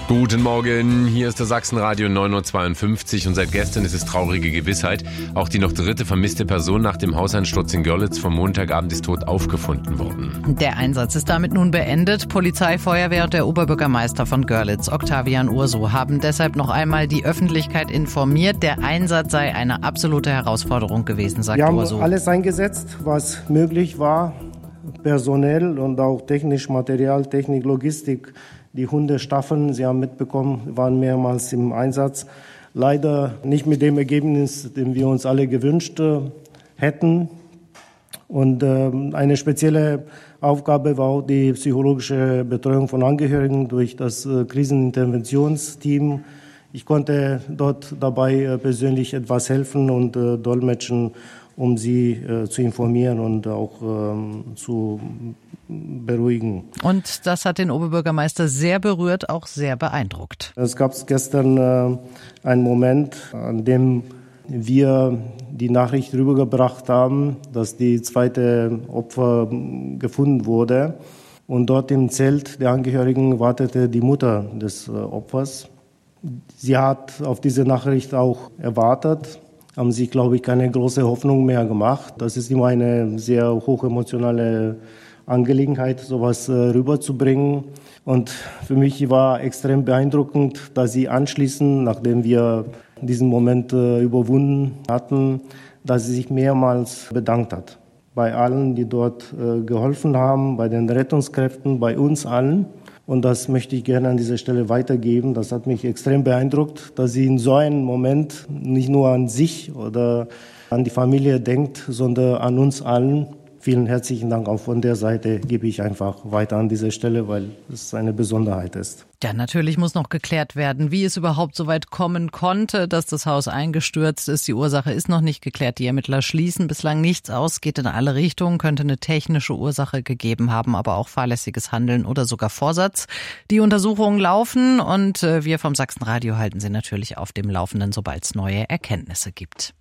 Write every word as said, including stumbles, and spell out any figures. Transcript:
Guten Morgen, hier ist der Sachsenradio neun Uhr zweiundfünfzig und seit gestern ist es traurige Gewissheit. Auch die noch dritte vermisste Person nach dem Hauseinsturz in Görlitz vom Montagabend ist tot aufgefunden worden. Der Einsatz ist damit nun beendet. Polizei, Feuerwehr und der Oberbürgermeister von Görlitz, Octavian Urso, haben deshalb noch einmal die Öffentlichkeit informiert. Der Einsatz sei eine absolute Herausforderung gewesen, sagt Wir Urso. haben alles eingesetzt, was möglich war, personell und auch technisch, Material, Technik, Logistik. Die Hundestaffeln, Sie haben mitbekommen, waren mehrmals im Einsatz. Leider nicht mit dem Ergebnis, den wir uns alle gewünscht äh, hätten. Und äh, eine spezielle Aufgabe war auch die psychologische Betreuung von Angehörigen durch das äh, Kriseninterventionsteam. Ich konnte dort dabei äh, persönlich etwas helfen und äh, dolmetschen, um sie äh, zu informieren und auch ähm, zu beruhigen. Und das hat den Oberbürgermeister sehr berührt, auch sehr beeindruckt. Es gab gestern äh, einen Moment, an dem wir die Nachricht rübergebracht haben, dass die zweite Opfer gefunden wurde. Und dort im Zelt der Angehörigen wartete die Mutter des äh, Opfers. Sie hat auf diese Nachricht auch erwartet, haben sich, glaube ich, keine große Hoffnung mehr gemacht. Das ist immer eine sehr hochemotionale Angelegenheit, sowas äh, rüberzubringen. Und für mich war extrem beeindruckend, dass sie anschließend, nachdem wir diesen Moment äh, überwunden hatten, dass sie sich mehrmals bedankt hat. Bei allen, die dort äh, geholfen haben, bei den Rettungskräften, bei uns allen. Und das möchte ich gerne an dieser Stelle weitergeben. Das hat mich extrem beeindruckt, dass sie in so einem Moment nicht nur an sich oder an die Familie denkt, sondern an uns allen. Vielen herzlichen Dank. Auch von der Seite gebe ich einfach weiter an dieser Stelle, weil es eine Besonderheit ist. Ja, natürlich muss noch geklärt werden, wie es überhaupt so weit kommen konnte, dass das Haus eingestürzt ist. Die Ursache ist noch nicht geklärt. Die Ermittler schließen bislang nichts aus, geht in alle Richtungen, könnte eine technische Ursache gegeben haben, aber auch fahrlässiges Handeln oder sogar Vorsatz. Die Untersuchungen laufen und wir vom Sachsenradio halten Sie natürlich auf dem Laufenden, sobald es neue Erkenntnisse gibt.